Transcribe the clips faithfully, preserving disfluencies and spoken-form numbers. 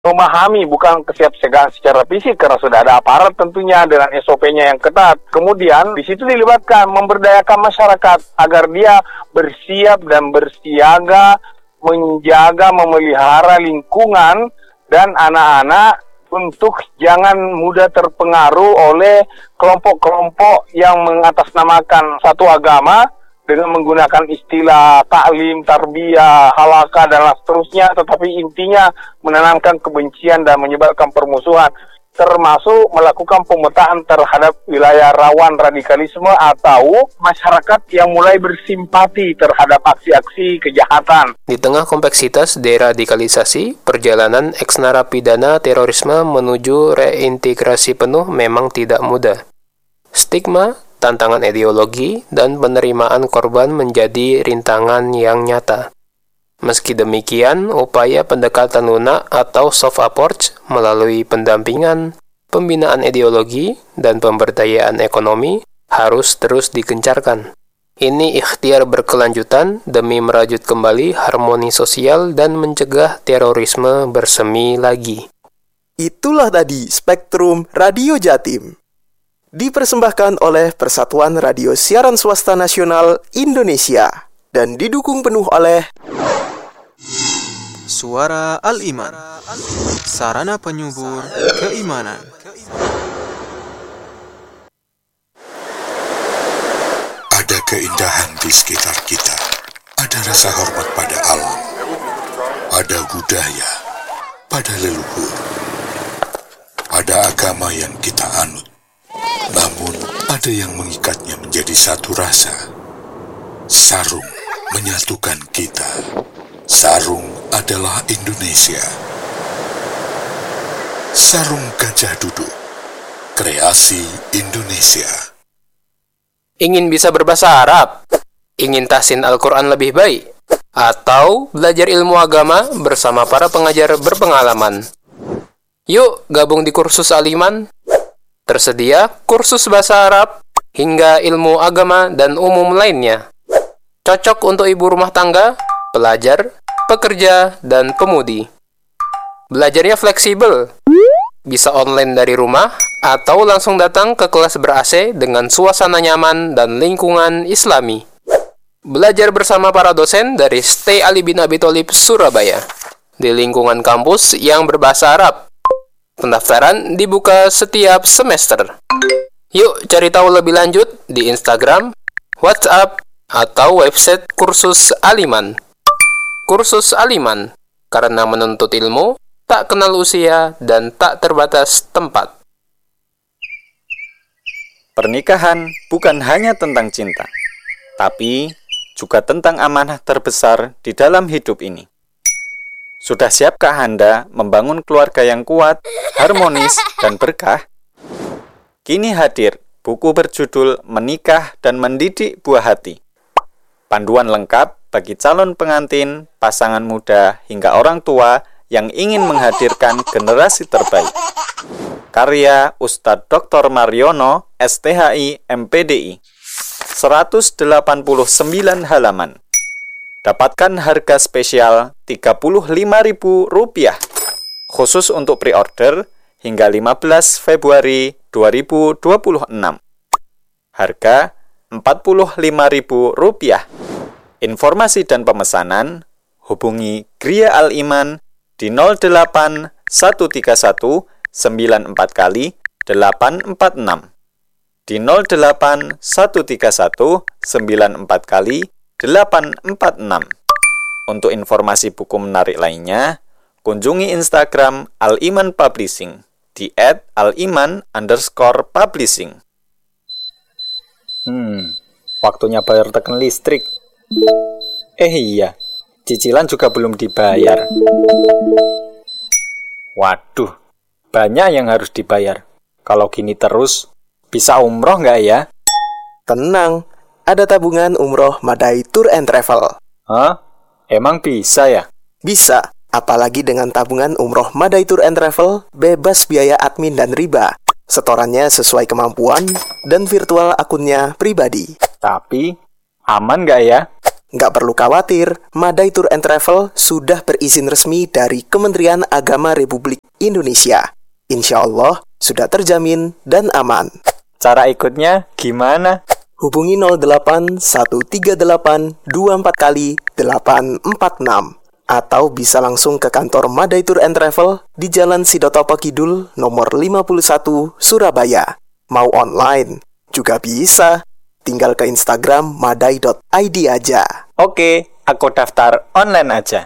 memahami, bukan kesiapsiagaan secara fisik karena sudah ada aparat tentunya dengan S O P-nya yang ketat. Kemudian di situ dilibatkan memberdayakan masyarakat agar dia bersiap dan bersiaga menjaga, memelihara lingkungan dan anak-anak untuk jangan mudah terpengaruh oleh kelompok-kelompok yang mengatasnamakan satu agama dengan menggunakan istilah taklim, tarbiyah, halakah, dan seterusnya, tetapi intinya menanamkan kebencian dan menyebabkan permusuhan, termasuk melakukan pemetaan terhadap wilayah rawan radikalisme atau masyarakat yang mulai bersimpati terhadap aksi-aksi kejahatan. Di tengah kompleksitas deradikalisasi, perjalanan eks-narapidana terorisme menuju reintegrasi penuh memang tidak mudah. Stigma, tantangan ideologi, dan penerimaan korban menjadi rintangan yang nyata. Meski demikian, upaya pendekatan lunak atau soft approach melalui pendampingan, pembinaan ideologi, dan pemberdayaan ekonomi harus terus digencarkan. Ini ikhtiar berkelanjutan demi merajut kembali harmoni sosial dan mencegah terorisme bersemi lagi. Itulah tadi Spektrum Radio Jatim. Dipersembahkan oleh Persatuan Radio Siaran Swasta Nasional Indonesia dan didukung penuh oleh Suara Al-Iman, sarana penyubur keimanan. Ada keindahan di sekitar kita. Ada rasa hormat pada alam. Ada budaya pada leluhur. Ada agama yang kita anut. Namun, ada yang mengikatnya menjadi satu rasa. Sarung menyatukan kita. Sarung adalah Indonesia. Sarung Gajah Duduk, kreasi Indonesia. Ingin bisa berbahasa Arab? Ingin tahsin Al-Quran lebih baik? Atau belajar ilmu agama bersama para pengajar berpengalaman? Yuk gabung di kursus Al-Iman. Tersedia kursus bahasa Arab hingga ilmu agama dan umum lainnya. Cocok untuk ibu rumah tangga, pelajar, pekerja, dan pemudi. Belajarnya fleksibel. Bisa online dari rumah atau langsung datang ke kelas ber-A C dengan suasana nyaman dan lingkungan Islami. Belajar bersama para dosen dari Stay Ali bin Abi Thalib Surabaya di lingkungan kampus yang berbahasa Arab. Pendaftaran dibuka setiap semester. Yuk cari tahu lebih lanjut di Instagram, WhatsApp, atau website kursus Al-Iman. Kursus Al-Iman, karena menuntut ilmu, tak kenal usia, dan tak terbatas tempat. Pernikahan bukan hanya tentang cinta, tapi juga tentang amanah terbesar di dalam hidup ini. Sudah siapkah Anda membangun keluarga yang kuat, harmonis, dan berkah? Kini hadir buku berjudul Menikah dan Mendidik Buah Hati. Panduan lengkap bagi calon pengantin, pasangan muda, hingga orang tua yang ingin menghadirkan generasi terbaik. Karya Ustadz Doktor Mariono, S T H I, M P D I. seratus delapan puluh sembilan halaman. Dapatkan harga spesial tiga puluh lima ribu rupiah khusus untuk pre-order hingga lima belas Februari dua ribu dua puluh enam. Harga empat puluh lima ribu rupiah. Informasi dan pemesanan hubungi Gria Al-Iman di nol delapan satu tiga satu sembilan empat kali delapan empat enam, di nol delapan satu tiga satu sembilan empat kali delapan empat enam. Untuk informasi buku menarik lainnya, kunjungi Instagram Al-Iman Publishing di et aliman underscore publishing. Hmm, waktunya bayar tekan listrik. Eh iya, cicilan juga belum dibayar. Waduh, banyak yang harus dibayar. Kalau gini terus, bisa umroh nggak ya? Tenang, ada tabungan umroh Madai Tour and Travel. Hah? Emang bisa ya? Bisa, apalagi dengan tabungan umroh Madai Tour and Travel, bebas biaya admin dan riba. Setorannya sesuai kemampuan dan virtual akunnya pribadi. Tapi, aman nggak ya? Nggak perlu khawatir, Madai Tour and Travel sudah berizin resmi dari Kementerian Agama Republik Indonesia. Insya Allah sudah terjamin dan aman. Cara ikutnya gimana? Hubungi nol delapan satu tiga delapan dua empat kali delapan empat enam atau bisa langsung ke kantor Madai Tour and Travel di Jalan Sidotopo Kidul nomor lima puluh satu Surabaya. Mau online juga bisa. Tinggal ke Instagram madai dot i d aja. Oke, aku daftar online aja.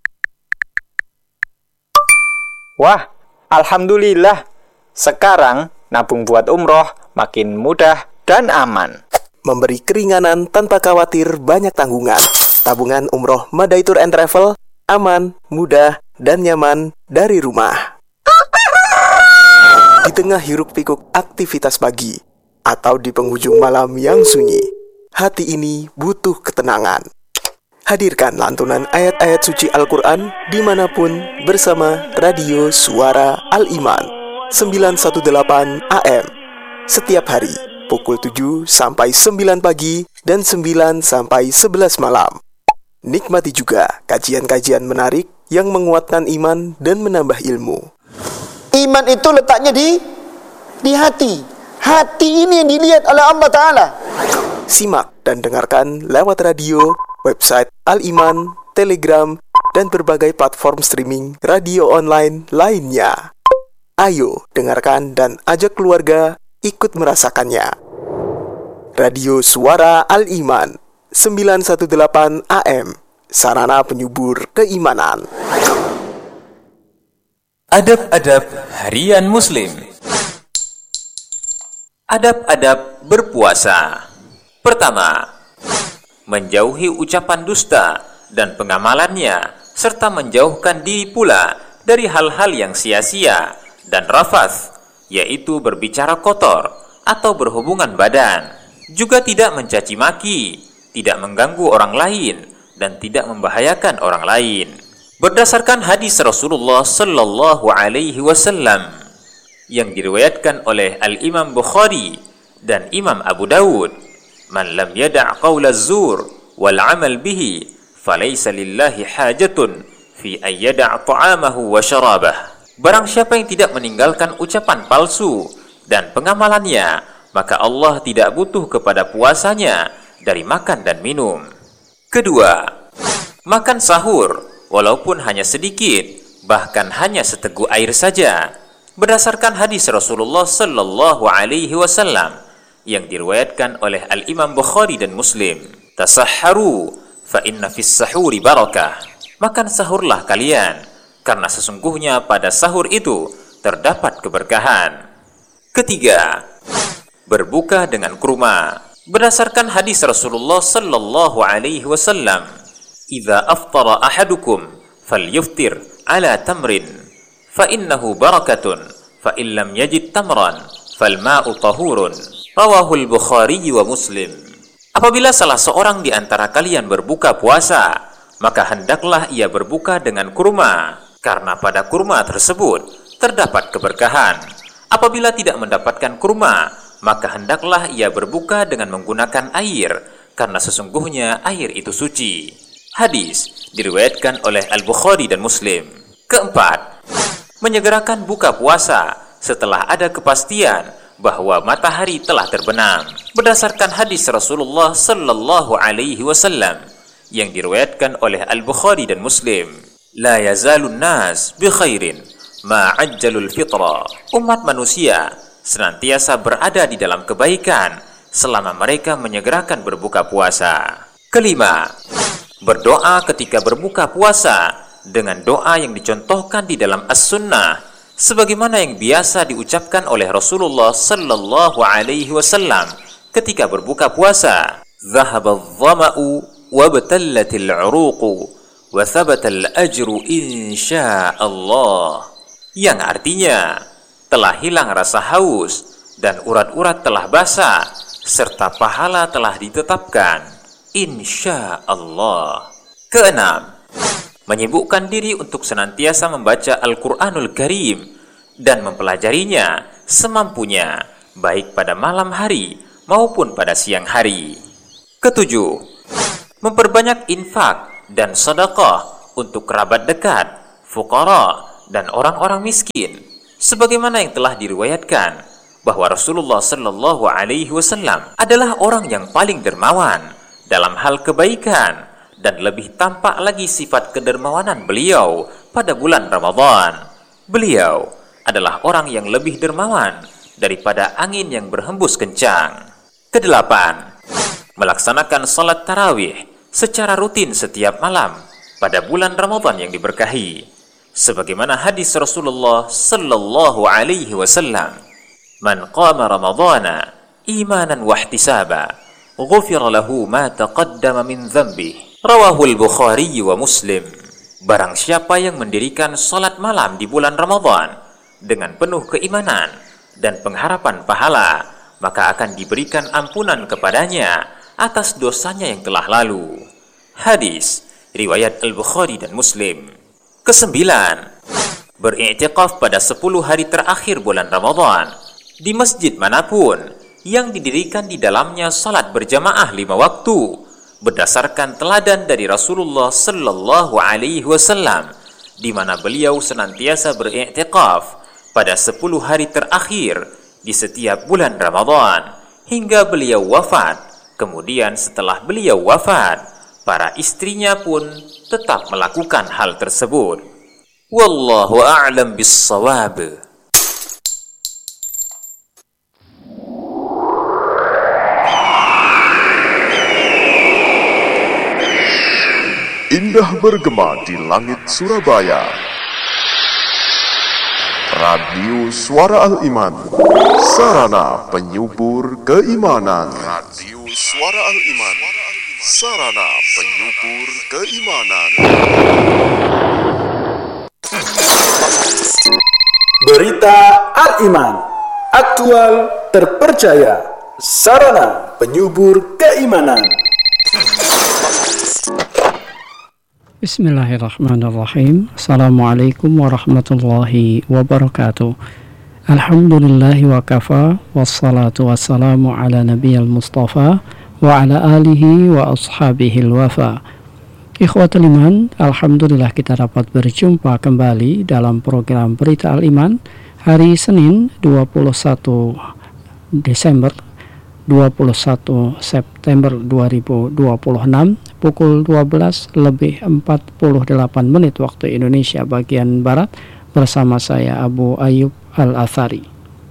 Wah, alhamdulillah. Sekarang nabung buat umroh makin mudah dan aman. Memberi keringanan tanpa khawatir banyak tanggungan. Tabungan umroh Madai Tour and Travel aman, mudah, dan nyaman dari rumah. Di tengah hiruk pikuk aktivitas pagi atau di penghujung malam yang sunyi, hati ini butuh ketenangan. Hadirkan lantunan ayat-ayat suci Al-Quran dimanapun bersama Radio Suara Al-Iman sembilan satu delapan A M setiap hari pukul tujuh sampai sembilan pagi dan sembilan sampai sebelas malam. Nikmati juga kajian-kajian menarik yang menguatkan iman dan menambah ilmu. Iman itu letaknya di di hati. Hati ini yang dilihat oleh Allah Ta'ala. Simak dan dengarkan lewat radio, website Al-Iman, Telegram, dan berbagai platform streaming radio online lainnya. Ayo dengarkan dan ajak keluarga ikut merasakannya. Radio Suara Al-Iman sembilan satu delapan A M, sarana penyubur keimanan. Adab-adab harian Muslim. Adab-adab berpuasa. Pertama, menjauhi ucapan dusta dan pengamalannya, serta menjauhkan diri pula dari hal-hal yang sia-sia dan rafath, yaitu berbicara kotor atau berhubungan badan. Juga tidak mencaci maki, tidak mengganggu orang lain, dan tidak membahayakan orang lain. Berdasarkan hadis Rasulullah sallallahu alaihi wasallam yang diriwayatkan oleh Al-Imam Bukhari dan Imam Abu Dawud, "Man lam yada' qawla az-zur wal 'amal bihi, falaysa lillahi hajatun fi an yada' ta'amahu wa syarabah." Barang siapa yang tidak meninggalkan ucapan palsu dan pengamalannya, maka Allah tidak butuh kepada puasanya dari makan dan minum. Kedua, makan sahur walaupun hanya sedikit, bahkan hanya seteguk air saja. Berdasarkan hadis Rasulullah sallallahu alaihi wasallam yang diriwayatkan oleh Al-Imam Bukhari dan Muslim, "Tasahharu fa inna fis sahuri barakah." Makan sahurlah kalian, karena sesungguhnya pada sahur itu terdapat keberkahan. Ketiga, berbuka dengan kurma. Berdasarkan hadis Rasulullah sallallahu alaihi wasallam, "Idza aftara ahadukum falyuftir ala tamrin fa innahu barakatun fa illam yajid tamran fal ma'u tahurun." Rawahul Bukhari wa Muslim. Apabila salah seorang di antara kalian berbuka puasa, maka hendaklah ia berbuka dengan kurma, karena pada kurma tersebut terdapat keberkahan. Apabila tidak mendapatkan kurma, maka hendaklah ia berbuka dengan menggunakan air, karena sesungguhnya air itu suci. Hadis diriwayatkan oleh Al-Bukhari dan Muslim. Keempat, menyegerakan buka puasa setelah ada kepastian bahwa matahari telah terbenam. Berdasarkan hadis Rasulullah sallallahu alaihi wasallam yang diriwayatkan oleh Al-Bukhari dan Muslim, "La yazalun nas bi khairin ma ajjalul fitra." Umat manusia senantiasa berada di dalam kebaikan selama mereka menyegerakan berbuka puasa. Kelima, berdoa ketika berbuka puasa dengan doa yang dicontohkan di dalam As-Sunnah, sebagaimana yang biasa diucapkan oleh Rasulullah sallallahu alaihi wasallam ketika berbuka puasa. "Dhahabadh dhama'u wa batallatil 'uruqu wa thabatal ajru insyaallah." Yang artinya, telah hilang rasa haus dan urat-urat telah basah serta pahala telah ditetapkan, insyaallah. Keenam, menyibukkan diri untuk senantiasa membaca Al-Quranul Karim dan mempelajarinya semampunya, baik pada malam hari maupun pada siang hari. Ketujuh, memperbanyak infak dan sedekah untuk kerabat dekat, fuqara, dan orang-orang miskin, sebagaimana yang telah diriwayatkan bahwa Rasulullah Shallallahu Alaihi Wasallam adalah orang yang paling dermawan dalam hal kebaikan, dan lebih tampak lagi sifat kedermawanan beliau pada bulan Ramadan. Beliau adalah orang yang lebih dermawan daripada angin yang berhembus kencang. Kedelapan, melaksanakan salat tarawih secara rutin setiap malam pada bulan Ramadan yang diberkahi, sebagaimana hadis Rasulullah Sallallahu Alaihi Wasallam, "Man qama Ramadhana imanan wa ihtisaba, ghufira lahu ma taqaddama min dhanbihi." Rawahul Bukhari wa Muslim. Barang siapa yang mendirikan salat malam di bulan Ramadan dengan penuh keimanan dan pengharapan pahala, maka akan diberikan ampunan kepadanya atas dosanya yang telah lalu. Hadis riwayat Al-Bukhari dan Muslim. Kesembilan, beriktikaf pada sepuluh hari terakhir bulan Ramadan di masjid manapun yang didirikan di dalamnya salat berjamaah lima waktu, berdasarkan teladan dari Rasulullah Sallallahu Alaihi Wasallam, di mana beliau senantiasa beriktikaf pada sepuluh hari terakhir di setiap bulan Ramadan hingga beliau wafat. Kemudian setelah beliau wafat, para istrinya pun tetap melakukan hal tersebut. Wallahu a'lam bis-shawab. Indah bergema di langit Surabaya. Radio Suara Al-Iman, sarana penyubur keimanan. Radio Suara Al-Iman, sarana penyubur keimanan. Berita Al-Iman, aktual, terpercaya, sarana penyubur keimanan. Bismillahirrahmanirrahim. Assalamualaikum warahmatullahi wabarakatuh. Alhamdulillahi wa kafa, wassalatu wassalamu ala nabiyil mustafa wa ala alihi wa ashabihil wafa. Ikhwatul iman, alhamdulillah kita dapat berjumpa kembali dalam program Berita Al-Iman hari Senin dua puluh satu Desember dua puluh satu September dua ribu dua puluh enam pukul dua belas lebih empat puluh delapan menit waktu Indonesia bagian Barat, bersama saya Abu Ayyub Al-Athari.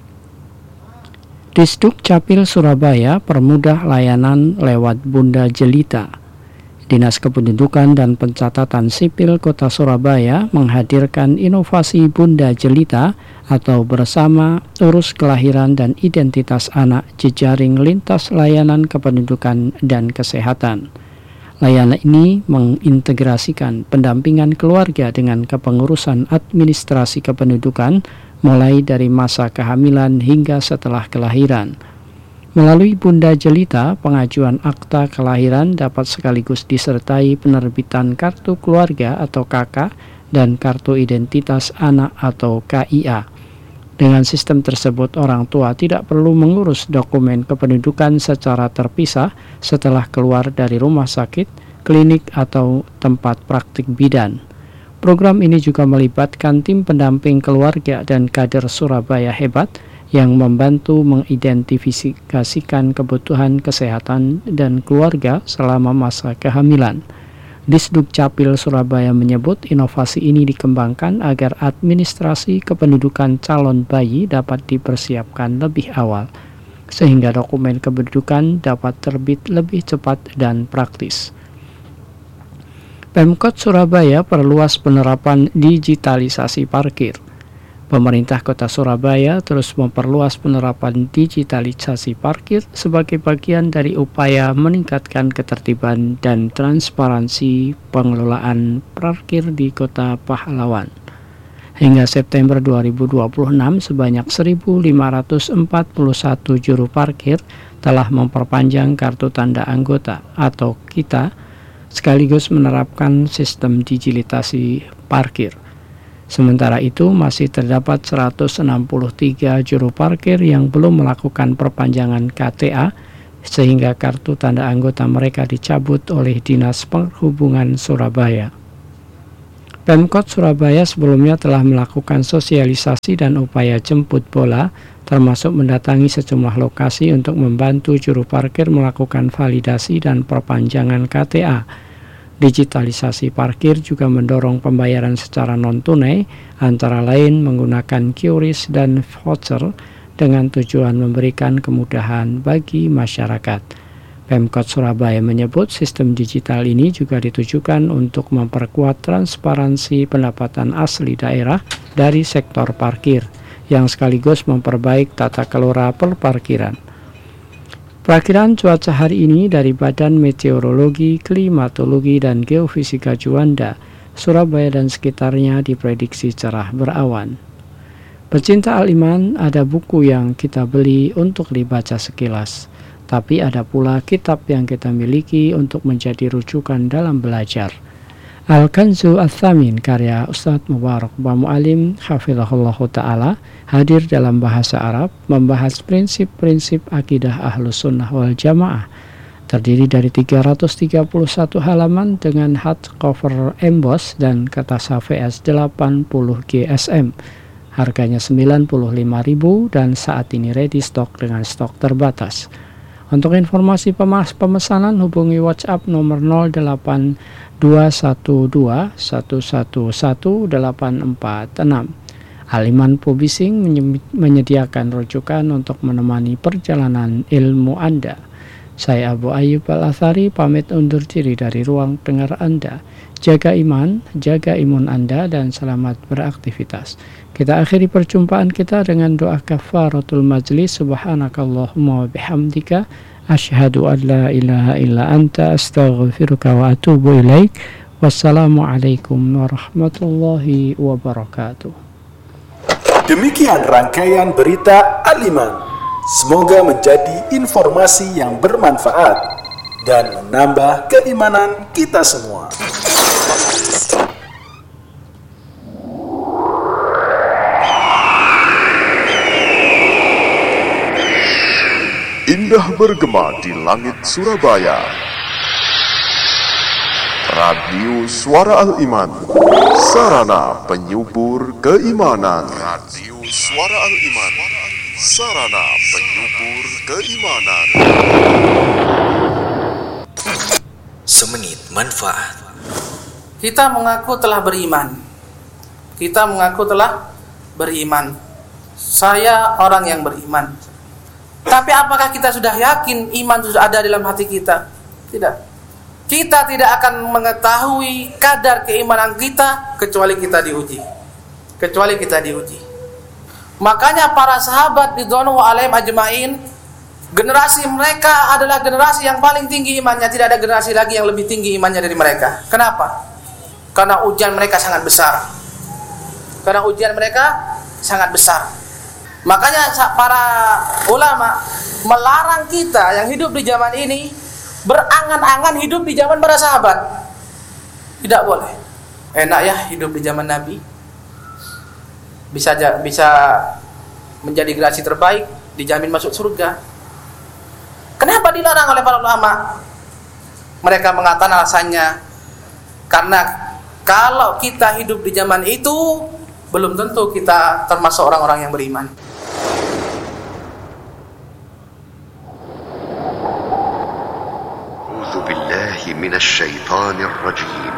Disduk Capil Surabaya permudah layanan lewat Bunda Jelita. Dinas Kependudukan dan Pencatatan Sipil Kota Surabaya menghadirkan inovasi Bunda Jelita atau Bersama Urus Kelahiran dan Identitas Anak Jejaring Lintas Layanan Kependudukan dan Kesehatan. Layanan ini mengintegrasikan pendampingan keluarga dengan kepengurusan administrasi kependudukan mulai dari masa kehamilan hingga setelah kelahiran. Melalui Bunda Jelita, pengajuan akta kelahiran dapat sekaligus disertai penerbitan kartu keluarga atau K K dan kartu identitas anak atau K I A. Dengan sistem tersebut, orang tua tidak perlu mengurus dokumen kependudukan secara terpisah setelah keluar dari rumah sakit, klinik, atau tempat praktik bidan. Program ini juga melibatkan tim pendamping keluarga dan kader Surabaya hebat yang membantu mengidentifikasikan kebutuhan kesehatan dan keluarga selama masa kehamilan. Disduk Capil Surabaya menyebut inovasi ini dikembangkan agar administrasi kependudukan calon bayi dapat dipersiapkan lebih awal, sehingga dokumen kependudukan dapat terbit lebih cepat dan praktis. Pemkot Surabaya perluas penerapan digitalisasi parkir. Pemerintah Kota Surabaya terus memperluas penerapan digitalisasi parkir sebagai bagian dari upaya meningkatkan ketertiban dan transparansi pengelolaan parkir di Kota Pahlawan. Hingga September dua ribu dua puluh enam, sebanyak seribu lima ratus empat puluh satu juru parkir telah memperpanjang kartu tanda anggota atau KITA, sekaligus menerapkan sistem digitalisasi parkir. Sementara itu, masih terdapat seratus enam puluh tiga juru parkir yang belum melakukan perpanjangan K T A sehingga kartu tanda anggota mereka dicabut oleh Dinas Perhubungan Surabaya. Pemkot Surabaya sebelumnya telah melakukan sosialisasi dan upaya jemput bola, termasuk mendatangi sejumlah lokasi untuk membantu juru parkir melakukan validasi dan perpanjangan K T A. Digitalisasi parkir juga mendorong pembayaran secara non-tunai, antara lain menggunakan Q R I S dan voucher dengan tujuan memberikan kemudahan bagi masyarakat. Pemkot Surabaya menyebut sistem digital ini juga ditujukan untuk memperkuat transparansi pendapatan asli daerah dari sektor parkir, yang sekaligus memperbaik tata kelola perparkiran. Perakiran cuaca hari ini dari Badan Meteorologi, Klimatologi, dan Geofisika Juanda, Surabaya dan sekitarnya diprediksi cerah berawan. Pecinta Al-Iman, ada buku yang kita beli untuk dibaca sekilas, tapi ada pula kitab yang kita miliki untuk menjadi rujukan dalam belajar. Al-Kanzu Ats-Tsamin karya Ustadz Mubarak Bamu'alim hafizahullahu ta'ala hadir dalam bahasa Arab, membahas prinsip-prinsip akidah Ahlus Sunnah wal Jamaah. Terdiri dari tiga ratus tiga puluh satu halaman dengan hardcover emboss dan kertas H V S delapan puluh G S M. Harganya sembilan puluh lima ribu rupiah dan saat ini ready stock dengan stok terbatas. Untuk informasi pemas pemesanan hubungi WhatsApp nomor nol delapan dua satu dua satu satu satu delapan empat enam. Al-Iman Publishing menyediakan rujukan untuk menemani perjalanan ilmu Anda. Saya Abu Ayyub Al-Athari pamit undur diri dari ruang dengar Anda. Jaga iman, jaga imun Anda, dan selamat beraktivitas. Kita akhiri perjumpaan kita dengan doa kafaratul majlis. Subhanakallahumma wa bihamdika asyhadu an la ilaha illa anta astaghfiruka wa atubu ilaik. Wassalamualaikum warahmatullahi wabarakatuh. Demikian rangkaian berita Al-Iman. Semoga menjadi informasi yang bermanfaat dan menambah keimanan kita semua. Indah bergema di langit Surabaya. Radio Suara Al-Iman, sarana penyubur keimanan. Radio Suara Al-Iman, sarana penyubur keimanan. Semenit manfaat. Kita mengaku telah beriman. Kita mengaku telah beriman. Saya orang yang beriman. Tapi apakah kita sudah yakin iman sudah ada dalam hati kita? Tidak. Kita tidak akan mengetahui kadar keimanan kita kecuali kita diuji. Kecuali kita diuji. Makanya para sahabat ridwanullah alaihim ajmain, generasi mereka adalah generasi yang paling tinggi imannya. Tidak ada generasi lagi yang lebih tinggi imannya dari mereka. Kenapa? Karena ujian mereka sangat besar. Karena ujian mereka sangat besar. Makanya para ulama melarang kita yang hidup di zaman ini berangan-angan hidup di zaman para sahabat. Tidak boleh. Enak ya hidup di zaman Nabi. Bisa bisa menjadi generasi terbaik, dijamin masuk surga. Kenapa dilarang oleh para ulama? Mereka mengatakan alasannya karena kalau kita hidup di zaman itu belum tentu kita termasuk orang-orang yang beriman. A'udzu billahi minasy syaithanir rajim.